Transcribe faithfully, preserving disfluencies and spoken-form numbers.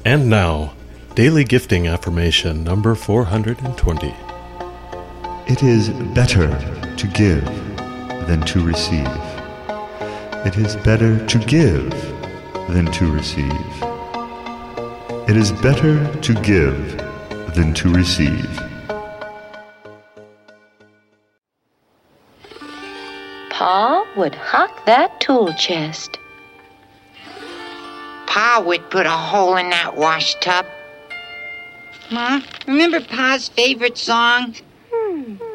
And now, Daily Gifting Affirmation number four hundred twenty. It is better to give than to receive. It is better to give than to receive. It is better to give than to receive. Pa would hock that tool chest. Pa would put a hole in that wash tub. Ma, remember Pa's favorite song?